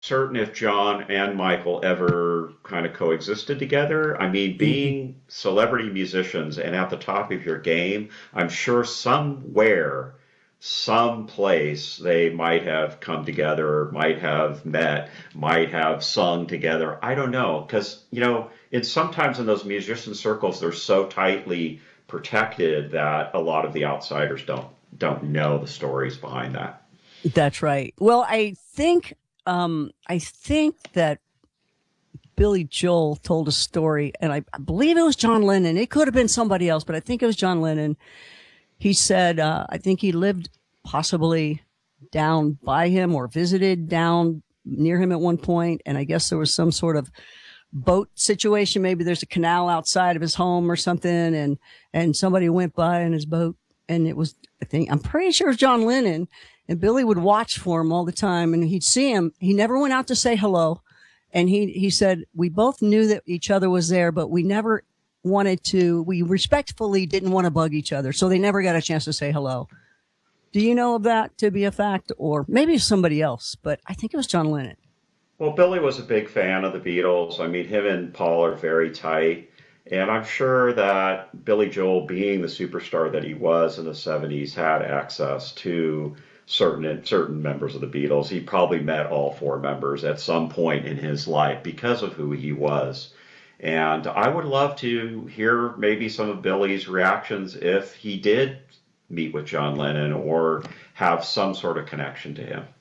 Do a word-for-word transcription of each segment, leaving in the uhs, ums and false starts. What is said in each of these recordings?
certain if John and Michael ever kind of coexisted together. I mean, Hmm. being celebrity musicians and at the top of your game, I'm sure somewhere, someplace, they might have come together, might have met, might have sung together. I don't know, because you know, it's sometimes in those musician circles they're so tightly protected that a lot of the outsiders don't don't know the stories behind that. That's right. Well, I think um, I think that Billy Joel told a story, and I, I believe it was John Lennon. It could have been somebody else, but I think it was John Lennon. He said, uh, I think he lived possibly down by him or visited down near him at one point, and I guess there was some sort of boat situation. Maybe there's a canal outside of his home or something, and and somebody went by in his boat, and it was I think I'm pretty sure it was John Lennon, and Billy would watch for him all the time, and he'd see him. He never went out to say hello, and he he said we both knew that each other was there, but we never wanted to. We respectfully didn't want to bug each other, so they never got a chance to say hello. Do you know of that to be a fact, or maybe somebody else? But I think it was John Lennon. Well, Billy was a big fan of the Beatles. I mean, him and Paul are very tight. And I'm sure that Billy Joel, being the superstar that he was in the seventies, had access to certain certain members of the Beatles. He probably met all four members at some point in his life because of who he was. And I would love to hear maybe some of Billy's reactions if he did meet with John Lennon or have some sort of connection to him.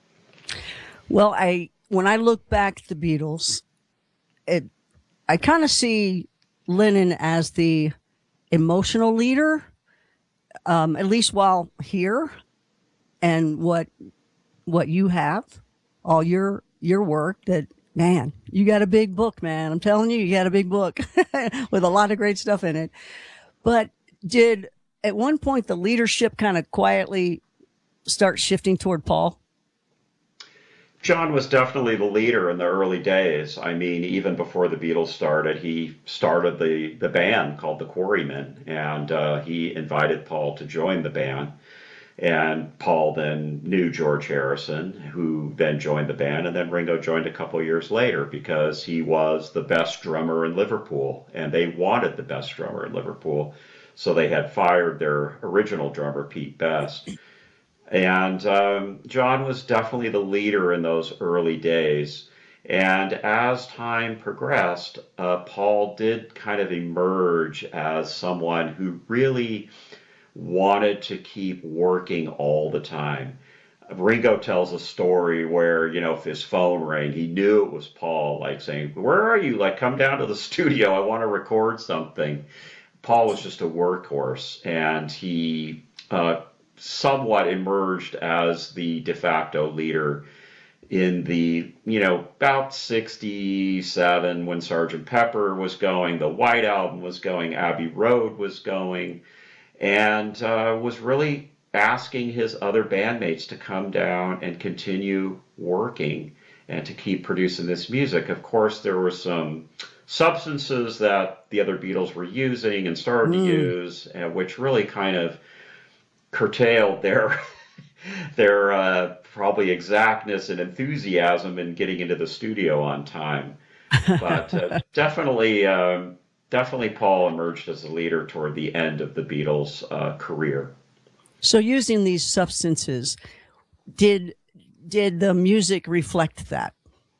Well, I when I look back at the Beatles, it I kind of see Lennon as the emotional leader, um, at least while here, and what what you have, all your your work. That man, you got a big book, man. I'm telling you, you got a big book with a lot of great stuff in it. But did at one point the leadership kind of quietly start shifting toward Paul? John was definitely the leader in the early days. I mean, even before the Beatles started, he started the, the band called the Quarrymen, and uh, he invited Paul to join the band. And Paul then knew George Harrison, who then joined the band, and then Ringo joined a couple years later because he was the best drummer in Liverpool, and they wanted the best drummer in Liverpool. So they had fired their original drummer, Pete Best. And um, John was definitely the leader in those early days. And as time progressed, uh, Paul did kind of emerge as someone who really wanted to keep working all the time. Ringo tells a story where, you know, if his phone rang, he knew it was Paul, like saying, "Where are you? Like, come down to the studio. I want to record something." Paul was just a workhorse, and he uh, somewhat emerged as the de facto leader in the, you know, about sixty-seven when Sergeant Pepper was going, the White Album was going, Abbey Road was going, and uh, was really asking his other bandmates to come down and continue working and to keep producing this music. Of course, there were some substances that the other Beatles were using and started to Mm. use, uh, which really kind of curtailed their their uh, probably exactness and enthusiasm in getting into the studio on time. But uh, definitely, um, definitely, Paul emerged as a leader toward the end of the Beatles' uh, career. So using these substances, did did the music reflect that?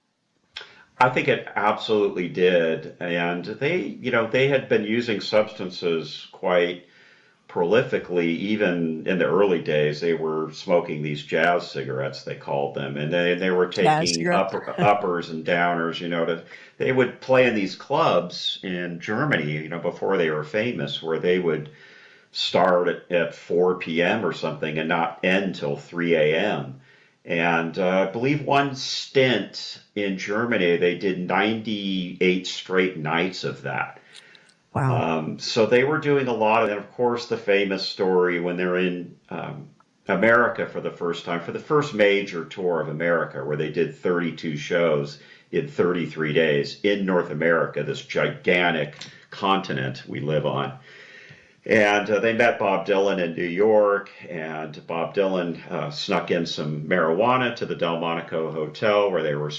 I think it absolutely did, and they, you know, they had been using substances quite prolifically even in the early days. They were smoking these jazz cigarettes, they called them, and they, they were Jazz taking cigarette. upper, uppers and downers, you know, to, they would play in these clubs in Germany, you know, before they were famous, where they would start at, at four p m or something and not end till three a m. And uh, I believe one stint in Germany, they did ninety-eight straight nights of that. Wow. Um, so they were doing a lot of, and of course, the famous story when they're in um, America for the first time, for the first major tour of America, where they did thirty-two shows in thirty-three days in North America, this gigantic continent we live on. And uh, they met Bob Dylan in New York, and Bob Dylan uh, snuck in some marijuana to the Delmonico Hotel where they were